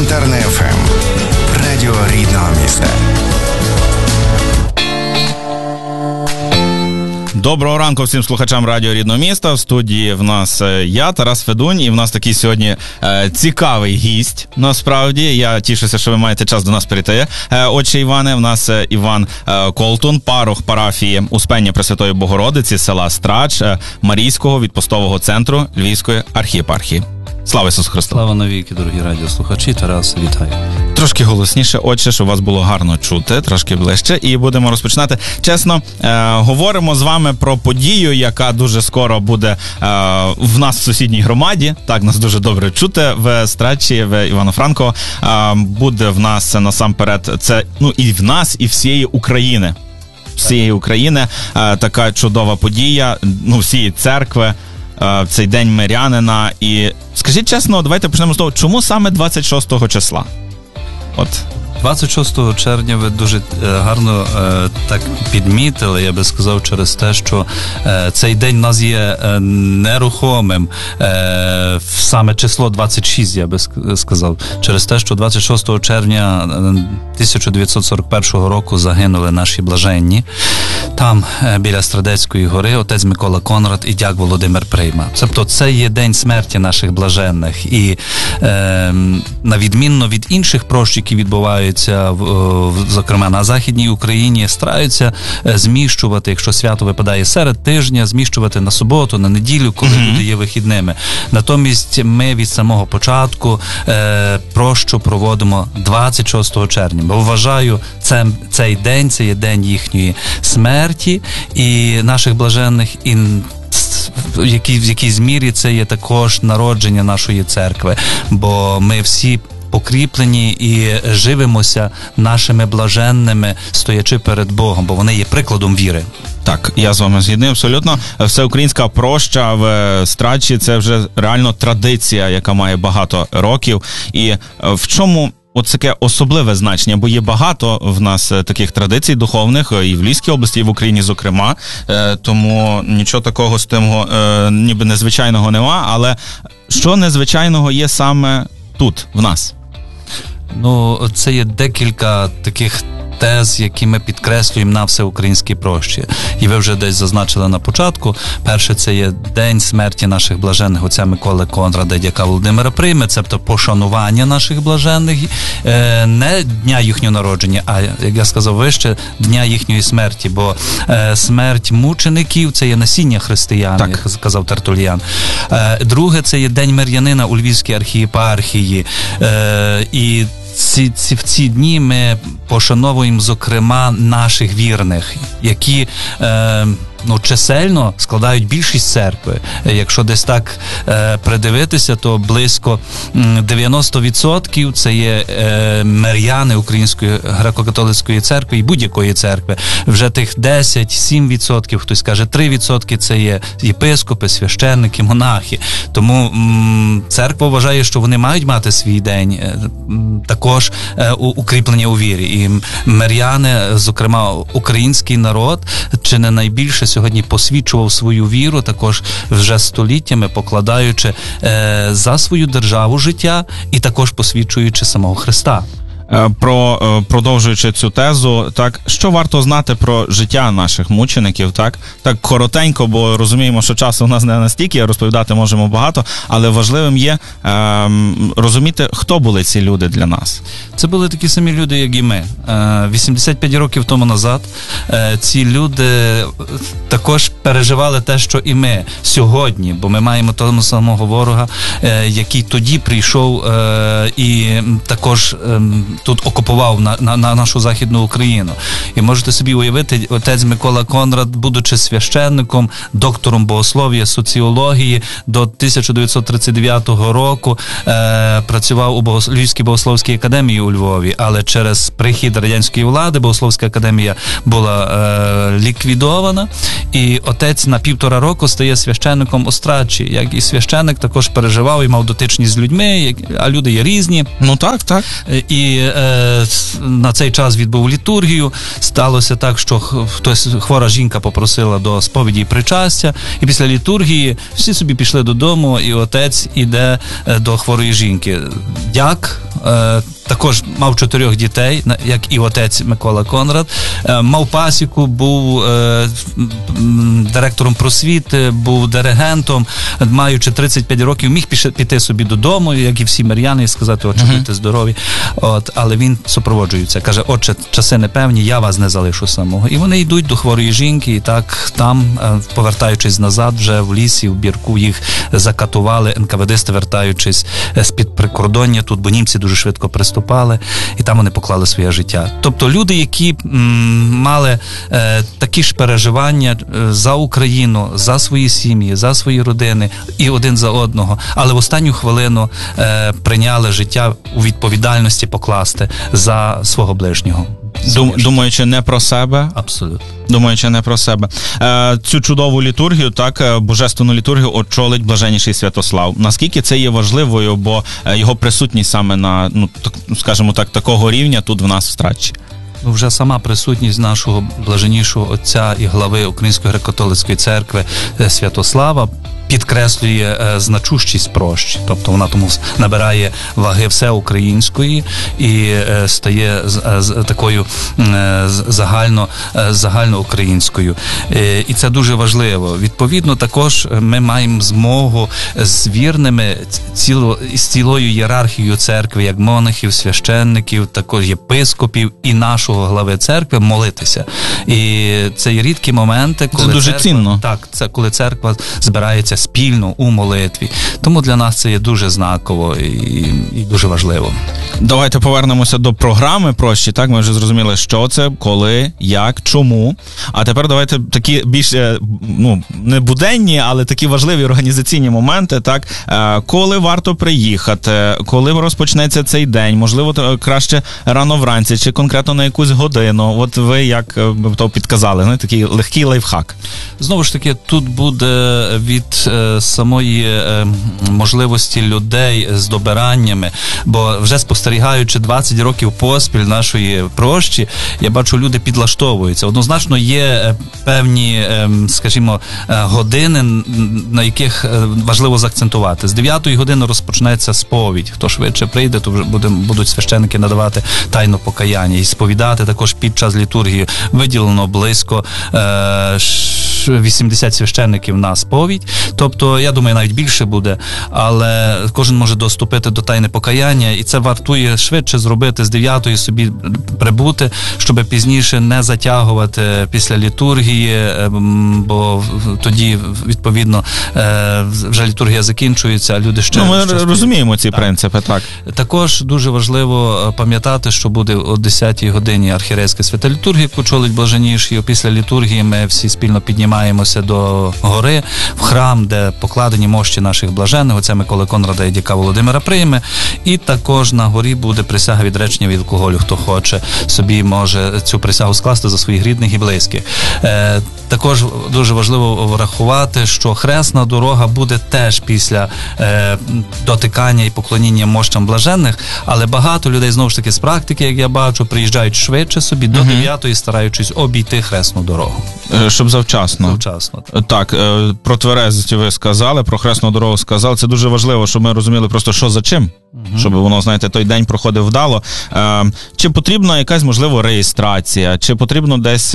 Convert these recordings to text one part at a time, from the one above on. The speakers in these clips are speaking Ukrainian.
Янтарне ФМ. Радіо рідного міста. Доброго ранку всім слухачам Радіо Рідного міста. В студії в нас я, Тарас Федунь, і в нас такий сьогодні цікавий гість, насправді. Я тішуся, що ви маєте час до нас прийти. Отче Іване, в нас Іван Колтун, парох парафії Успення Пресвятої Богородиці, села Страч, Марійського відпустового центру Львівської архієпархії. Слава Ісусу Христу! Слава навіки, дорогі радіослухачі. Тарас, вітаю. Трошки голосніше, отче, щоб вас було гарно чути, трошки ближче, і будемо розпочинати. Чесно, говоримо з вами про подію, яка дуже скоро буде в нас в сусідній громаді. Так, нас дуже добре чути в Страчі, в Івано-Франково. Буде в нас насамперед, це, і в нас, і всієї України. Всієї України така чудова подія, всієї церкви. Цей День мирянина. І скажіть чесно, давайте почнемо з того, чому саме 26 числа? 26 червня ви дуже гарно так підмітили, я би сказав, через те, що цей день у нас є нерухомим. Саме число 26, я би сказав. Через те, що 26 червня 1941 року загинули наші блаженні. Там, біля Страдецької гори, отець Микола Конрад і дяк Володимир Прийма. Тобто це є день смерті наших блаженних. І на відмінно від інших прощ, які відбуваються, зокрема на Західній Україні, стараються зміщувати, якщо свято випадає серед тижня, зміщувати на суботу, на неділю, коли люди є вихідними. Натомість ми від самого початку прощу проводимо 26 червня. Бо вважаю, цей день, це є день їхньої смерті і наших блаженних, і в якійсь мірі це є також народження нашої церкви. Бо ми всі покріплені і живемося нашими блаженними, стоячи перед Богом, бо вони є прикладом віри. Так, я з вами згідний абсолютно. Всеукраїнська проща в Страчі – це вже реально традиція, яка має багато років. І в чому таке особливе значення, бо є багато в нас таких традицій духовних і в Львівській області, і в Україні, зокрема, тому нічого такого з тим ніби незвичайного нема, але що незвичайного є саме тут, в нас? Це є декілька таких тез, які ми підкреслюємо на всеукраїнській прощі. І ви вже десь зазначили на початку. Перше, це є день смерті наших блаженних отця Миколи Конрада і дяка Володимира Прийми, тобто пошанування наших блаженних, не дня їхнього народження, а, як я сказав вище, дня їхньої смерті, бо смерть мучеників – це є насіння християн, так, як сказав Тертуліан. Друге, це є День мирянина у Львівській архієпархії. І в ці дні ми пошановуємо, зокрема, наших вірних, які чисельно складають більшість церкви. Якщо десь так придивитися, то близько 90% це є миряни Української греко-католицької церкви і будь-якої церкви. Вже тих 10-7%, хтось каже 3% це є єпископи, священники, монахи. Тому церква вважає, що вони мають мати свій день також укріплення у вірі. І миряни, зокрема український народ, чи не найбільше сьогодні посвідчував свою віру, також вже століттями покладаючи за свою державу життя і також посвідчуючи самого Христа. Продовжуючи цю тезу, так, що варто знати про життя наших мучеників, так коротенько, бо розуміємо, що часу у нас не настільки, розповідати можемо багато, але важливим є розуміти, хто були ці люди для нас. Це були такі самі люди, як і ми. 85 років тому назад ці люди також переживали те, що і ми сьогодні, бо ми маємо того самого ворога, який тоді прийшов і також тут окупував на нашу Західну Україну. І можете собі уявити, отець Микола Конрад, будучи священником, доктором богослов'я, соціології, до 1939 року працював у Львівській богословській академії у Львові, але через прихід радянської влади Богословська академія була ліквідована, і отець на 1,5 року стає священником у Страчі. Як і священник також переживав і мав дотичність з людьми, а люди є різні. Так. І на цей час відбув літургію. Сталося так, що хвора жінка попросила до сповіді і причастя, і після літургії всі собі пішли додому, і отець іде до хворої жінки. Дяк також мав 4 дітей, як і отець Микола Конрад. Мав пасіку, був директором просвіти, був диригентом. Маючи 35 років, міг піти собі додому, як і всі миряни, і сказати, отче, будьте здорові. Але він супроводжується. Каже, отче, часи непевні, я вас не залишу самого. І вони йдуть до хворої жінки, і так там, повертаючись назад, вже в лісі, в Бірку, їх закатували НКВДисти, вертаючись з-під прикордоння тут, бо німці дуже швидко приступали, і там вони поклали своє життя. Тобто люди, які мали такі ж переживання за Україну, за свої сім'ї, за свої родини і один за одного, але в останню хвилину прийняли життя у відповідальності покласти за свого ближнього. Думаючи не про себе. Абсолютно. Думаючи не про себе. Цю чудову літургію, так, божественну літургію очолить блаженніший Святослав. Наскільки це є важливою, бо його присутність саме на, скажімо так, такого рівня тут в нас в Стратчі? Вже сама присутність нашого блаженнішого отця і глави Української греко-католицької церкви Святослава підкреслює значущість прощі. Тобто вона тому набирає ваги всеукраїнської і стає такою загальноукраїнською. І це дуже важливо. Відповідно, також ми маємо змогу з вірними, з цілою ієрархією церкви, як монахів, священників, також єпископів і нашого глави церкви молитися. І це є рідкі моменти, коли це дуже цінно. Так, це коли церква збирається спільно у молитві. Тому для нас це є дуже знаково і дуже важливо. Давайте повернемося до програми прощі. Так, ми вже зрозуміли, що це, коли, як, чому. А тепер давайте такі більш, не буденні, але такі важливі організаційні моменти, так, коли варто приїхати, коли розпочнеться цей день, можливо, краще рано вранці, чи конкретно на якусь годину. От ви як то підказали, такий легкий лайфхак. Знову ж таки, тут буде від самої можливості людей з добираннями, бо вже спостерігаючи 20 років поспіль нашої прощі, я бачу, люди підлаштовуються. Однозначно є певні, скажімо, години, на яких важливо заакцентувати. З 9-ї години розпочнеться сповідь. Хто швидше прийде, то вже будуть священники надавати тайну покаяння. І сповідати також під час літургії виділено близько 80 священників на сповідь. Тобто, я думаю, навіть більше буде, але кожен може доступити до тайни покаяння, і це вартує швидше зробити, з 9-ї собі прибути, щоб пізніше не затягувати після літургії, бо тоді, відповідно, вже літургія закінчується, а люди ще... ми розуміємо ці принципи, так. Також дуже важливо пам'ятати, що буде о 10-й годині архієрейська свята літургія, яку очолить блаженніший, і після літургії ми всі спільно піднімаємося до гори, в храм, де покладені мощі наших блаженних, отця Миколи Конрада і дяка Володимира Прийми, і також на горі буде присяга відречення від алкоголю. Хто хоче, собі може цю присягу скласти за своїх рідних і близьких. Також дуже важливо врахувати, що хресна дорога буде теж після дотикання і поклоніння мощам блаженних, але багато людей, знову ж таки, з практики, як я бачу, приїжджають швидше собі до 9-ї, стараючись обійти хресну дорогу. Щоб завчасно. Завчасно. Так, про тверезість ви сказали, про хресну дорогу сказали. Це дуже важливо, щоб ми розуміли просто, що за чим. Щоб воно, знаєте, той день проходив вдало. Чи потрібна якась, можливо, реєстрація? Чи потрібно десь,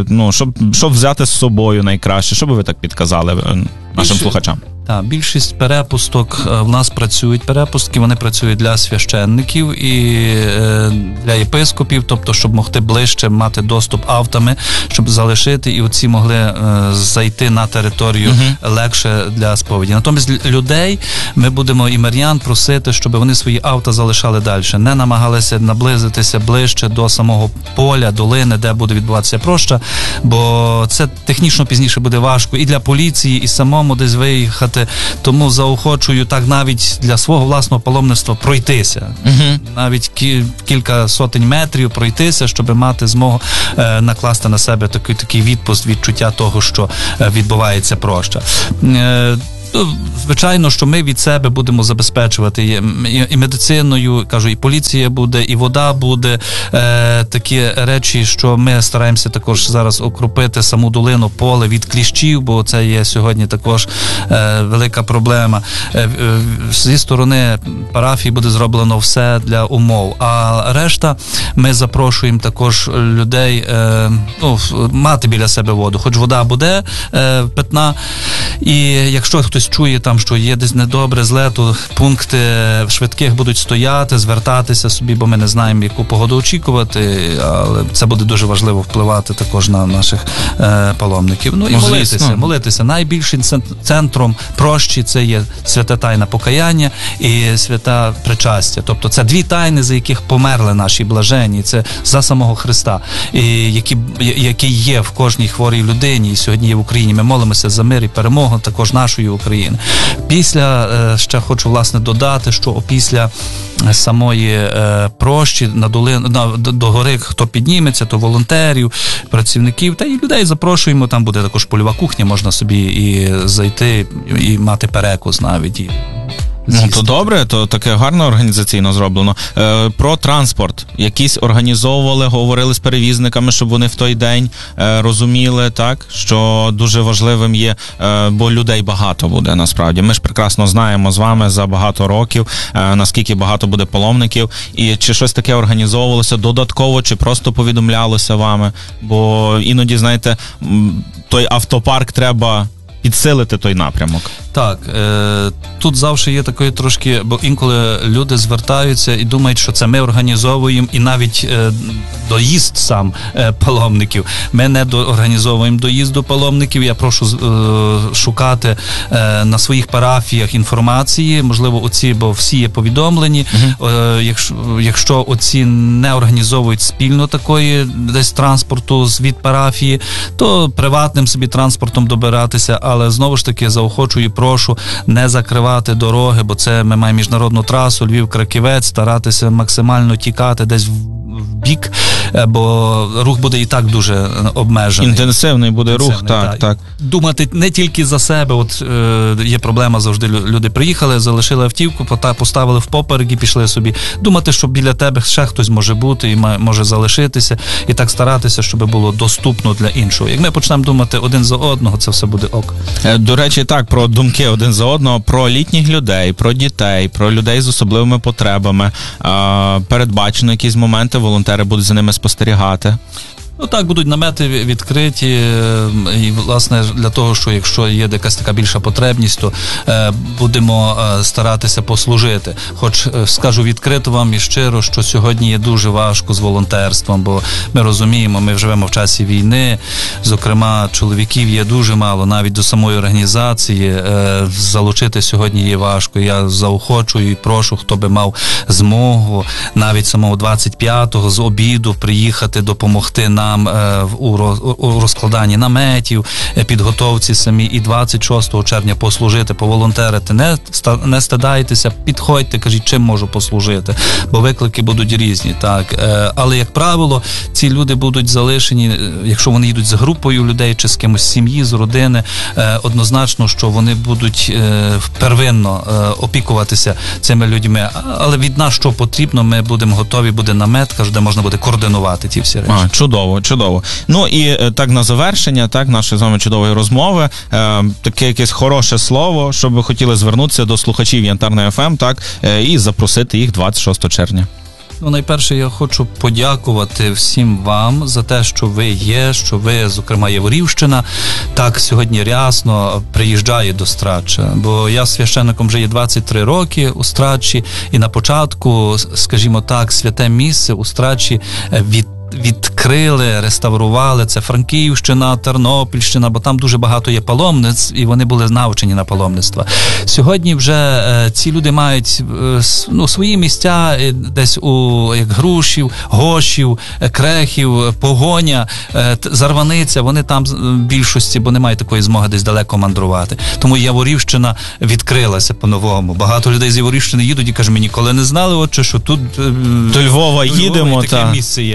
щоб взяти з собою найкраще? Що би ви так підказали нашим слухачам? Так, більшість перепусток в нас працюють. Перепустки, вони працюють для священників і для єпископів, тобто, щоб могти ближче мати доступ автами, щоб залишити, і оці могли зайти на територію легше для сповіді. Натомість людей ми будемо і мирян просити, щоб вони свої авто залишали далі, не намагалися наблизитися ближче до самого поля, долини, де буде відбуватися проща, бо це технічно пізніше буде важко і для поліції, і самому десь виїхати. Тому заохочую так навіть для свого власного паломництва пройтися. Навіть кілька сотень метрів пройтися, щоб мати змогу накласти на себе такий відпуст, відчуття того, що відбувається проща. Звичайно, що ми від себе будемо забезпечувати і медициною, кажу, і поліція буде, і вода буде, такі речі, що ми стараємося також зараз окропити саму долину, поле від кліщів, бо це є сьогодні також велика проблема. Зі сторони парафії буде зроблено все для умов, а решта ми запрошуємо також людей мати біля себе воду, хоч вода буде питна, і якщо хтось чує там, що є десь недобре, зле, то пункти швидких будуть стояти, звертатися собі, бо ми не знаємо, яку погоду очікувати, але це буде дуже важливо впливати також на наших паломників. Ну і молитися. Найбільшим центром прощі це є свята тайна покаяння і свята причастя. Тобто це дві тайни, за яких померли наші блаженні. Це за самого Христа, який є в кожній хворій людині, і сьогодні є в Україні. Ми молимося за мир і перемогу також нашої України. Після, ще хочу, власне, додати, що після самої прощі до гори, хто підніметься, то волонтерів, працівників, та і людей запрошуємо, там буде також польова кухня, можна собі і зайти, і мати перекус навіть. Ну, то добре, то таке гарно організаційно зроблено. Про транспорт. Якісь організовували, говорили з перевізниками, щоб вони в той день розуміли, так, що дуже важливим є, бо людей багато буде, насправді. Ми ж прекрасно знаємо з вами за багато років, наскільки багато буде паломників, і чи щось таке організовувалося додатково, чи просто повідомлялося вами, бо іноді, знаєте, той автопарк треба підсилити той напрямок. Так, тут завжди є такої трошки, бо інколи люди звертаються і думають, що це ми організовуємо, і навіть доїзд сам паломників. Ми не організовуємо доїзду паломників, я прошу шукати на своїх парафіях інформації, можливо, оці, бо всі є повідомлені. Якщо оці не організовують спільно такої десь транспорту від парафії, то приватним собі транспортом добиратися, але знову ж таки заохочую, прошу не закривати дороги, бо це ми маємо міжнародну трасу Львів-Краківець, старатися максимально тікати десь в бік, бо рух буде і так дуже обмежений. Інтенсивний буде рух, так. Думати не тільки за себе, от є проблема завжди, люди приїхали, залишили автівку, поставили впоперек і пішли собі. Думати, що біля тебе ще хтось може бути і може залишитися, і так старатися, щоб було доступно для іншого. Як ми почнемо думати один за одного, це все буде ок. До речі, так, про думки один за одного, про літніх людей, про дітей, про людей з особливими потребами. Передбачено якісь моменти, волонтери будуть за ними спостерігати. Ну так, будуть намети відкриті, і, власне, для того, що якщо є якась така більша потребність, то будемо старатися послужити. Хоч скажу відкрито вам і щиро, що сьогодні є дуже важко з волонтерством, бо ми розуміємо, ми живемо в часі війни, зокрема, чоловіків є дуже мало, навіть до самої організації залучити сьогодні є важко. Я заохочую і прошу, хто би мав змогу, навіть самого 25-го з обіду приїхати, допомогти нам у розкладанні наметів, підготовці самі, і 26 червня послужити, поволонтерити. Не стидайтеся, підходьте, кажіть, чим можу послужити, бо виклики будуть різні. Так. Але, як правило, ці люди будуть залишені, якщо вони їдуть з групою людей чи з кимось з сім'ї, з родини, однозначно, що вони будуть первинно опікуватися цими людьми. Але від нас, що потрібно, ми будемо готові, буде намет, де можна буде координувати ті всі речі. Чудово. Ну і так на завершення, так, нашої з вами чудової розмови, таке якесь хороше слово, щоб ви хотіли звернутися до слухачів Янтарної ФМ, так, і запросити їх 26 червня. Ну, найперше, я хочу подякувати всім вам за те, що ви є, що ви, зокрема, Яворівщина, так сьогодні рясно приїжджає до Страча. Бо я священником вже є 23 роки у Страчі, і на початку, скажімо так, святе місце у Страчі відкрили, реставрували. Це Франківщина, Тернопільщина, бо там дуже багато є паломниць, і вони були навчені на паломництва. Сьогодні вже ці люди мають свої місця десь як Грушів, Гошів, Крехів, Погоня, Зарваниця, вони там в більшості, бо немає такої змоги десь далеко мандрувати. Тому Яворівщина відкрилася по-новому. Багато людей з Яворівщини їдуть і кажуть, ми ніколи не знали, отче, що тут до Львова їдемо, таке місце є.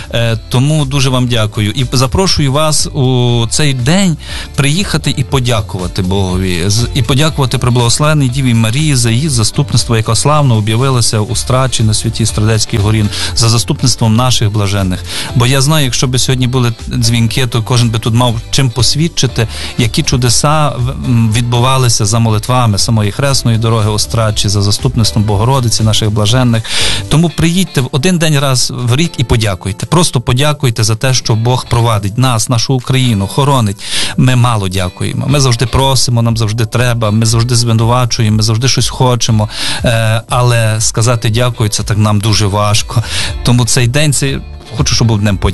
Тому дуже вам дякую. І запрошую вас у цей день приїхати і подякувати Богові. І подякувати Преблагословенній Діві Марії за її заступництво, яке славно об'явилося у Страчі на Святій Страдецькій горі, за заступництвом наших блаженних. Бо я знаю, якщо б сьогодні були дзвінки, то кожен би тут мав чим посвідчити, які чудеса відбувалися за молитвами самої Хресної дороги у Страчі, за заступництвом Богородиці, наших блаженних. Тому приїдьте в один день раз в рік і подякуйте. Просто подякуйте за те, що Бог провадить нас, нашу Україну, хоронить. Ми мало дякуємо. Ми завжди просимо, нам завжди треба, ми завжди звинувачуємо, ми завжди щось хочемо. Але сказати дякую, це так нам дуже важко. Тому цей день, хочу, щоб був днем подяки.